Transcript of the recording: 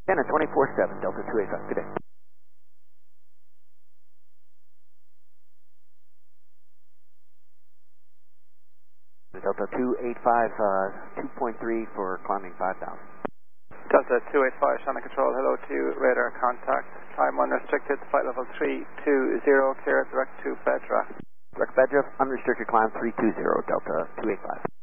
And a 24-7, Delta 285. Good day. Delta 285, 2.3 for climbing 5,000. Delta 285, Shannon Control, hello to you, radar contact. Climb unrestricted, flight level 320, clear direct to Bedra. Direct Bedra, unrestricted climb 320, Delta 285.